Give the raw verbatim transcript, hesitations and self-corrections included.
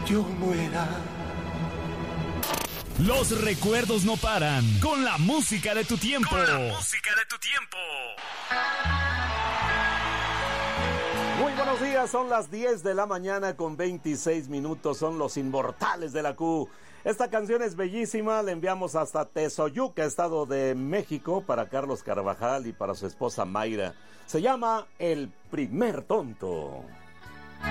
yo muera. Los recuerdos no paran con la música de tu tiempo. Con la música de tu tiempo. Muy buenos días, son las diez de la mañana con veintiséis minutos, son los inmortales de la Q. Esta canción es bellísima, la enviamos hasta Tezoyuca, Estado de México, para Carlos Carvajal y para su esposa Mayra. Se llama El Primer Tonto.